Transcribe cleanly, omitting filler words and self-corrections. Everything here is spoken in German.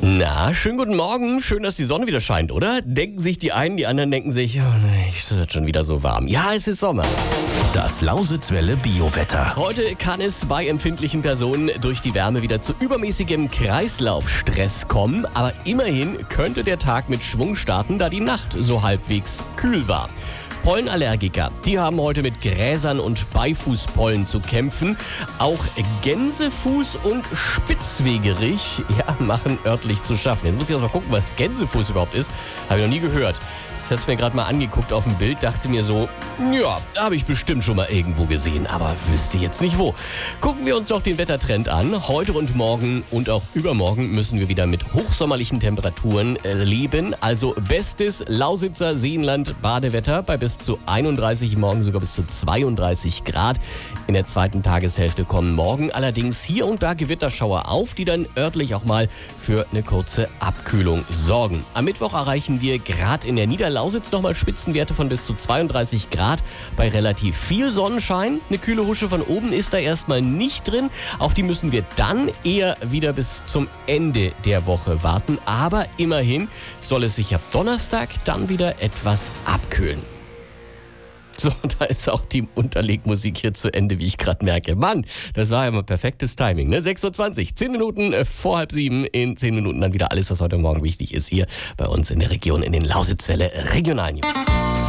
Na, schönen guten Morgen. Schön, dass die Sonne wieder scheint, oder? Denken sich die einen, die anderen denken sich, oh nee, es ist schon wieder so warm. Ja, es ist Sommer. Das Lausitzwelle Biowetter. Heute kann es bei empfindlichen Personen durch die Wärme wieder zu übermäßigem Kreislaufstress kommen. Aber immerhin könnte der Tag mit Schwung starten, da die Nacht so halbwegs kühl war. Pollenallergiker, die haben heute mit Gräsern und Beifußpollen zu kämpfen. Auch Gänsefuß und Spitzwegerich machen örtlich zu schaffen. Jetzt muss ich erst mal gucken, was Gänsefuß überhaupt ist. Habe ich noch nie gehört. Ich habe es mir gerade mal angeguckt auf dem Bild, dachte mir so, ja, habe ich bestimmt schon mal irgendwo gesehen, aber wüsste jetzt nicht wo. Gucken wir uns doch den Wettertrend an. Heute und morgen und auch übermorgen müssen wir wieder mit hochsommerlichen Temperaturen leben. Also bestes Lausitzer Seenland Badewetter bei bis zu 31, morgen sogar bis zu 32 Grad. In der zweiten Tageshälfte kommen morgen allerdings hier und da Gewitterschauer auf, die dann örtlich auch mal für eine kurze Abkühlung sorgen. Am Mittwoch erreichen wir gerade in der Niederlausitz nochmal Spitzenwerte von bis zu 32 Grad bei relativ viel Sonnenschein. Eine kühle Husche von oben ist da erstmal nicht drin. Auf die müssen wir dann eher wieder bis zum Ende der Woche warten. Aber immerhin soll es sich ab Donnerstag dann wieder etwas abkühlen. So, da ist auch die Unterlegmusik hier zu Ende, wie ich gerade merke. Mann, das war ja mal perfektes Timing, ne? 6.20 Uhr, 10 Minuten vor 6:30. In 10 Minuten dann wieder alles, was heute Morgen wichtig ist, hier bei uns in der Region in den Lausitzwelle Regionalnews.